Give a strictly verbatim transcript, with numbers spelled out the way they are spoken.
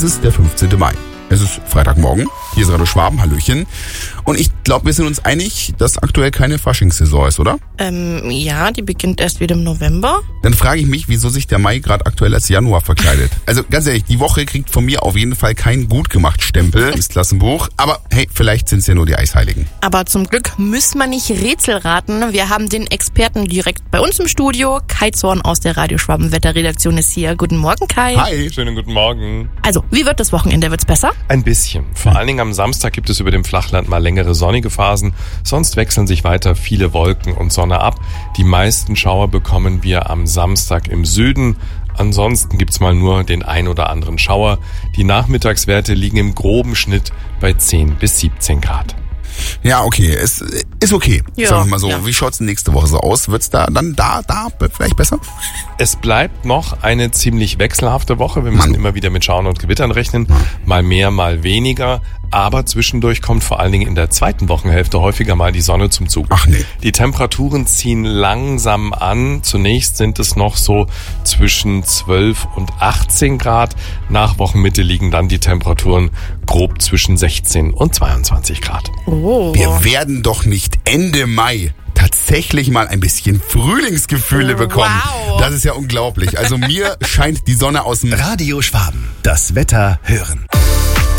Es ist der fünfzehnten Mai. Es ist Freitagmorgen. Hier ist Radio Schwaben. Hallöchen. Und ich glaube, wir sind uns einig, dass aktuell keine Faschingssaison ist, oder? Ähm, ja, die beginnt erst wieder im November. Dann frage ich mich, wieso sich der Mai gerade aktuell als Januar verkleidet. Also ganz ehrlich, die Woche kriegt von mir auf jeden Fall keinen Gut-gemacht-Stempel ins Klassenbuch. Aber hey, vielleicht sind es ja nur die Eisheiligen. Aber zum Glück müssen wir nicht Rätsel raten. Wir haben den Experten direkt bei uns im Studio. Kai Zorn aus der Radio Schwaben Wetterredaktion ist hier. Guten Morgen, Kai. Hi, schönen guten Morgen. Also, wie wird das Wochenende? Wird's besser? Ein bisschen. Vor allen Dingen am Samstag gibt es über dem Flachland mal längere sonnige Phasen. Sonst wechseln sich weiter viele Wolken und Sonne ab. Die meisten Schauer bekommen wir am Samstag im Süden. Ansonsten gibt's mal nur den ein oder anderen Schauer. Die Nachmittagswerte liegen im groben Schnitt bei zehn bis siebzehn Grad. Ja, okay, es ist okay. Ja, Sagen wir mal so. ja. Wie schaut's denn nächste Woche so aus? Wird's da dann da, da vielleicht besser? Es bleibt noch eine ziemlich wechselhafte Woche. Wir müssen Mann. immer wieder mit Schauern und Gewittern rechnen. Mal mehr, mal weniger. Aber zwischendurch kommt vor allen Dingen in der zweiten Wochenhälfte häufiger mal die Sonne zum Zug. Ach nee. Die Temperaturen ziehen langsam an. Zunächst sind es noch so zwischen zwölf und achtzehn Grad. Nach Wochenmitte liegen dann die Temperaturen grob zwischen sechzehn und zweiundzwanzig Grad. Oh. Wir werden doch nicht Ende Mai tatsächlich mal ein bisschen Frühlingsgefühle bekommen. Wow. Das ist ja unglaublich. Also mir scheint die Sonne aus dem Radio Schwaben. Das Wetter hören.